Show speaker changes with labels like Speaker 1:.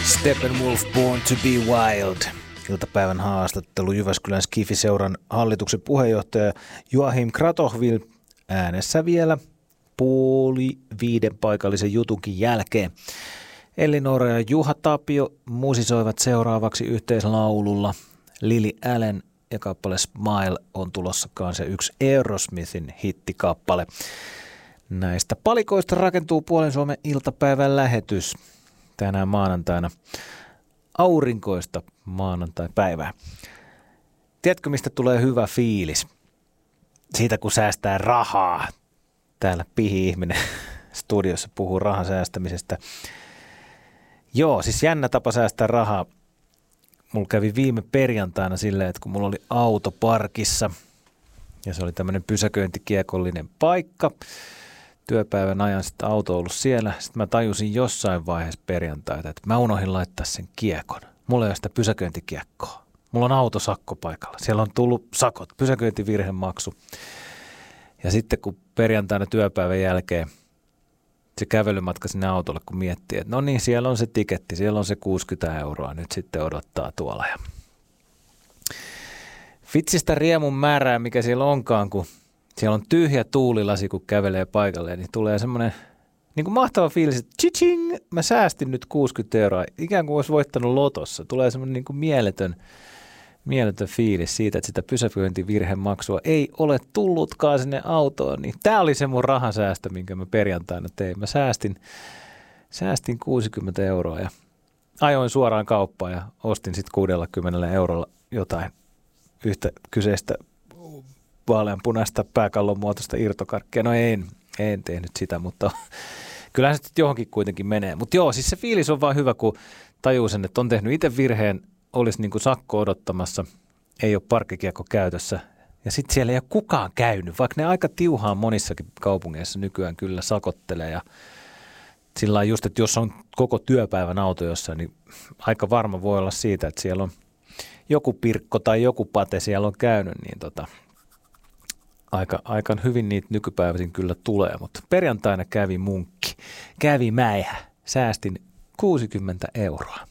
Speaker 1: Steppenwolf Born to be Wild. Iltapäivän haastattelu Jyväskylän Skifi-seuran hallituksen puheenjohtaja Joachim Kratochvil äänessä vielä 4:30 paikallisen jutunkin jälkeen. Elinora ja Juha Tapio musisoivat seuraavaksi yhteislaululla. Lily Allen ja kappale Smile on tulossakaan se yksi Aerosmithin hittikappale. Näistä palikoista rakentuu Puolen Suomen iltapäivän lähetys tänään maanantaina. Aurinkoista maanantai-päivää. Tiedätkö, mistä tulee hyvä fiilis? Siitä, kun säästää rahaa. Täällä pihi-ihminen studiossa puhuu rahan säästämisestä. Joo, siis jännä tapa säästää rahaa. Mulla kävi viime perjantaina silleen, että kun mulla oli auto parkissa ja se oli tämmöinen pysäköintikiekollinen paikka. Työpäivän ajan sitten auto on ollut siellä. Sitten mä tajusin jossain vaiheessa perjantaita, että mä unohdin laittaa sen kiekon. Mulla ei ole sitä pysäköintikiekkoa. Mulla on autosakko paikalla. Siellä on tullut sakot, pysäköintivirhemaksu. Ja sitten kun perjantaina työpäivän jälkeen se kävelymatka sinne autolle, kun miettii, että no niin, siellä on se tiketti, siellä on se 60 euroa, nyt sitten odottaa tuolla. Ja vitsistä riemun määrää, mikä siellä onkaan, kun siellä on tyhjä tuulilasi, kun kävelee paikalle, niin tulee semmoinen niin kuin mahtava fiilis, että chiching, mä säästin nyt 60 euroa, ikään kuin olisi voittanut lotossa. Tulee semmoinen niin kuin mieletön fiilis siitä, että sitä pysäköintivirhemaksua ei ole tullutkaan sinne autoon. Niin tämä oli se mun rahasäästö, minkä mä perjantaina tein. Mä säästin 60 euroa ja ajoin suoraan kauppaan ja ostin sitten 60 eurolla jotain yhtä kyseistä vaaleanpunaista pääkallon muotoista irtokarkkia. No en tehnyt sitä, mutta kyllähän se johonkin kuitenkin menee. Mutta joo, siis se fiilis on vaan hyvä, kun tajuu sen, että on tehnyt itse virheen, olisi niin kuin sakko odottamassa, ei ole parkkikiekko käytössä. Ja sitten siellä ei ole kukaan käynyt, vaikka ne aika tiuhaan monissakin kaupungeissa nykyään kyllä sakottelee. Ja sillä just, että jos on koko työpäivän auto jossain, niin aika varma voi olla siitä, että siellä on joku pirkko tai joku pate siellä on käynyt, niin aika hyvin niitä nykypäiväisin kyllä tulee. Mutta perjantaina kävi munkki, kävi mäihä, säästin 60 euroa.